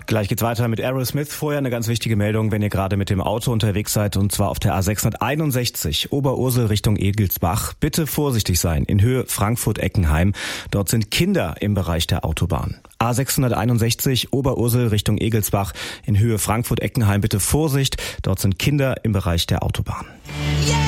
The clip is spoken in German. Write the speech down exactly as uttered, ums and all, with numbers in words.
Gleich geht's weiter mit Aerosmith. Vorher eine ganz wichtige Meldung, wenn ihr gerade mit dem Auto unterwegs seid, und zwar auf der A sechshunderteinundsechzig Oberursel Richtung Egelsbach. Bitte vorsichtig sein, in Höhe Frankfurt-Eckenheim. Dort sind Kinder im Bereich der Autobahn. A sechshunderteinundsechzig Oberursel Richtung Egelsbach in Höhe Frankfurt-Eckenheim. Bitte Vorsicht, dort sind Kinder im Bereich der Autobahn. Yeah!